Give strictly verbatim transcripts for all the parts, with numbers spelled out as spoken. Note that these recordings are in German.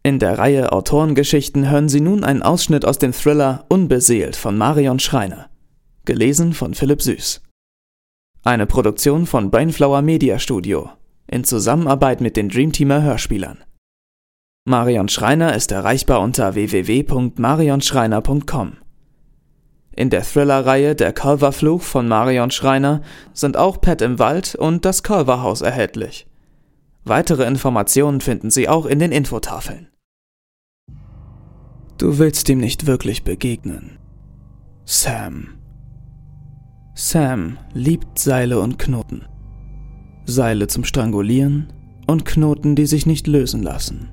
In der Reihe Autorengeschichten hören Sie nun einen Ausschnitt aus dem Thriller Unbeseelt von Marion Schreiner, gelesen von Philipp Süß. Eine Produktion von Brainflower Media Studio in Zusammenarbeit mit den Dreamteamer Hörspielern. Marion Schreiner ist erreichbar unter w w w punkt marion schreiner punkt com. In der Thriller-Reihe Der Culver-Fluch von Marion Schreiner sind auch Pet im Wald und Das Culver-Haus erhältlich. Weitere Informationen finden Sie auch in den Infotafeln. Du willst ihm nicht wirklich begegnen. Sam. Sam liebt Seile und Knoten. Seile zum Strangulieren und Knoten, die sich nicht lösen lassen.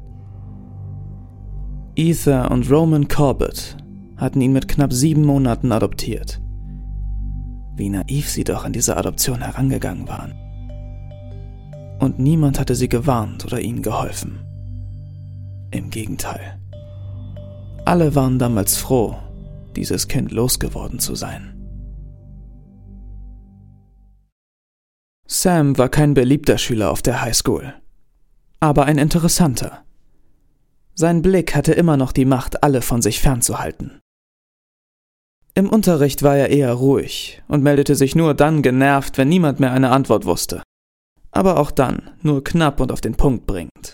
Ether und Roman Corbett hatten ihn mit knapp sieben Monaten adoptiert. Wie naiv sie doch an diese Adoption herangegangen waren. Und niemand hatte sie gewarnt oder ihnen geholfen. Im Gegenteil. Alle waren damals froh, dieses Kind losgeworden zu sein. Sam war kein beliebter Schüler auf der Highschool, aber ein interessanter. Sein Blick hatte immer noch die Macht, alle von sich fernzuhalten. Im Unterricht war er eher ruhig und meldete sich nur dann genervt, wenn niemand mehr eine Antwort wusste. Aber auch dann nur knapp und auf den Punkt bringend.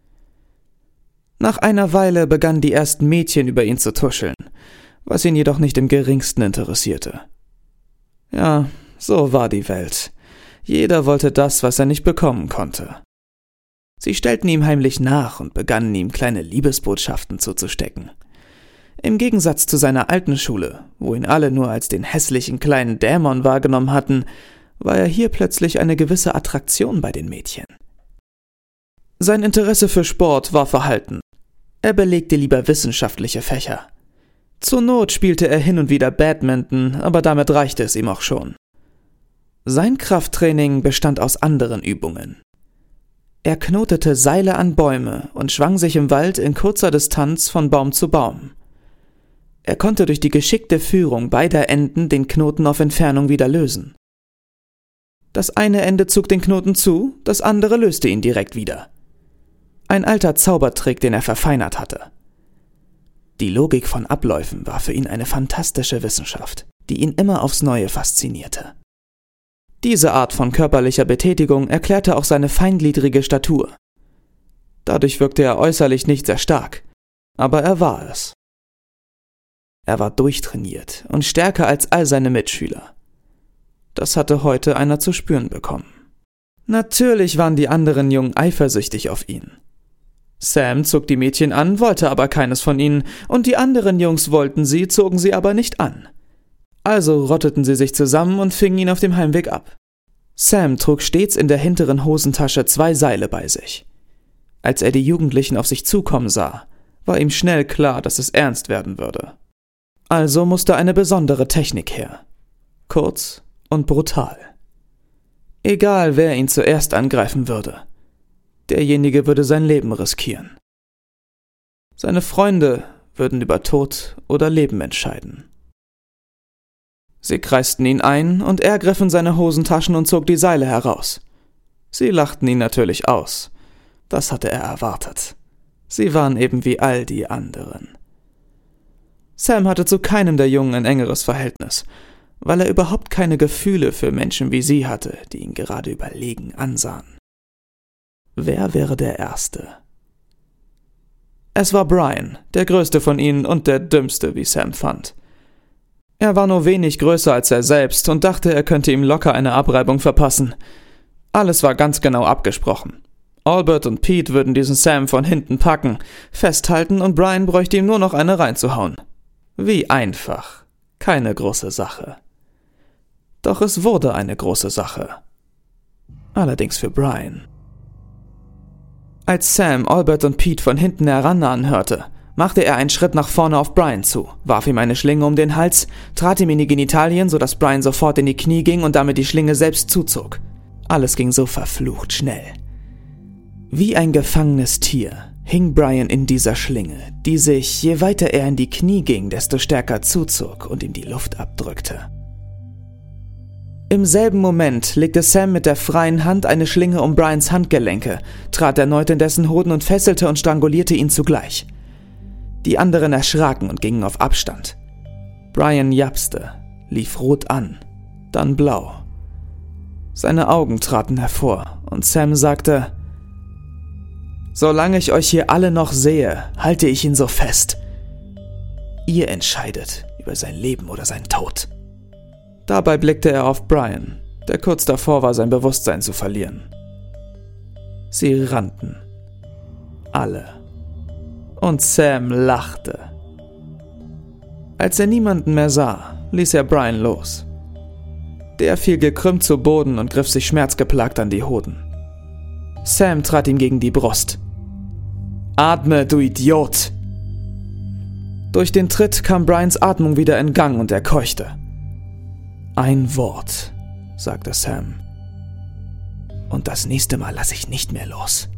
Nach einer Weile begannen die ersten Mädchen über ihn zu tuscheln, was ihn jedoch nicht im geringsten interessierte. Ja, so war die Welt. Jeder wollte das, was er nicht bekommen konnte. Sie stellten ihm heimlich nach und begannen ihm kleine Liebesbotschaften zuzustecken. Im Gegensatz zu seiner alten Schule, wo ihn alle nur als den hässlichen kleinen Dämon wahrgenommen hatten, war er hier plötzlich eine gewisse Attraktion bei den Mädchen. Sein Interesse für Sport war verhalten. Er belegte lieber wissenschaftliche Fächer. Zur Not spielte er hin und wieder Badminton, aber damit reichte es ihm auch schon. Sein Krafttraining bestand aus anderen Übungen. Er knotete Seile an Bäume und schwang sich im Wald in kurzer Distanz von Baum zu Baum. Er konnte durch die geschickte Führung beider Enden den Knoten auf Entfernung wieder lösen. Das eine Ende zog den Knoten zu, das andere löste ihn direkt wieder. Ein alter Zaubertrick, den er verfeinert hatte. Die Logik von Abläufen war für ihn eine fantastische Wissenschaft, die ihn immer aufs Neue faszinierte. Diese Art von körperlicher Betätigung erklärte auch seine feingliedrige Statur. Dadurch wirkte er äußerlich nicht sehr stark, aber er war es. Er war durchtrainiert und stärker als all seine Mitschüler. Das hatte heute einer zu spüren bekommen. Natürlich waren die anderen Jungen eifersüchtig auf ihn. Sam zog die Mädchen an, wollte aber keines von ihnen, und die anderen Jungs wollten sie, zogen sie aber nicht an. Also rotteten sie sich zusammen und fingen ihn auf dem Heimweg ab. Sam trug stets in der hinteren Hosentasche zwei Seile bei sich. Als er die Jugendlichen auf sich zukommen sah, war ihm schnell klar, dass es ernst werden würde. Also musste eine besondere Technik her. Kurz und brutal. Egal, wer ihn zuerst angreifen würde. Derjenige würde sein Leben riskieren. Seine Freunde würden über Tod oder Leben entscheiden. Sie kreisten ihn ein und er griff in seine Hosentaschen und zog die Seile heraus. Sie lachten ihn natürlich aus. Das hatte er erwartet. Sie waren eben wie all die anderen. Sam hatte zu keinem der Jungen ein engeres Verhältnis, weil er überhaupt keine Gefühle für Menschen wie sie hatte, die ihn gerade überlegen ansahen. Wer wäre der Erste? Es war Brian, der größte von ihnen und der dümmste, wie Sam fand. Er war nur wenig größer als er selbst und dachte, er könnte ihm locker eine Abreibung verpassen. Alles war ganz genau abgesprochen. Albert und Pete würden diesen Sam von hinten packen, festhalten und Brian bräuchte ihm nur noch eine reinzuhauen. Wie einfach. Keine große Sache. Doch es wurde eine große Sache. Allerdings für Brian. Als Sam Albert und Pete von hinten herannahen hörte, machte er einen Schritt nach vorne auf Brian zu, warf ihm eine Schlinge um den Hals, trat ihm in die Genitalien, sodass Brian sofort in die Knie ging und damit die Schlinge selbst zuzog. Alles ging so verflucht schnell. Wie ein gefangenes Tier hing Brian in dieser Schlinge, die sich, je weiter er in die Knie ging, desto stärker zuzog und ihm die Luft abdrückte. Im selben Moment legte Sam mit der freien Hand eine Schlinge um Brians Handgelenke, trat erneut in dessen Hoden und fesselte und strangulierte ihn zugleich. Die anderen erschraken und gingen auf Abstand. Brian japste, lief rot an, dann blau. Seine Augen traten hervor und Sam sagte: »Solange ich euch hier alle noch sehe, halte ich ihn so fest. Ihr entscheidet über sein Leben oder sein Tod.« Dabei blickte er auf Brian, der kurz davor war, sein Bewusstsein zu verlieren. Sie rannten. Alle. Und Sam lachte. Als er niemanden mehr sah, ließ er Brian los. Der fiel gekrümmt zu Boden und griff sich schmerzgeplagt an die Hoden. Sam trat ihm gegen die Brust. »Atme, du Idiot!« Durch den Tritt kam Brians Atmung wieder in Gang und er keuchte. »Ein Wort«, sagte Sam. »Und das nächste Mal lasse ich nicht mehr los.«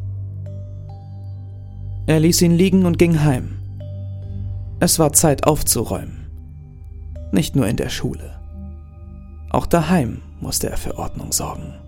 Er ließ ihn liegen und ging heim. Es war Zeit aufzuräumen. Nicht nur in der Schule. Auch daheim musste er für Ordnung sorgen.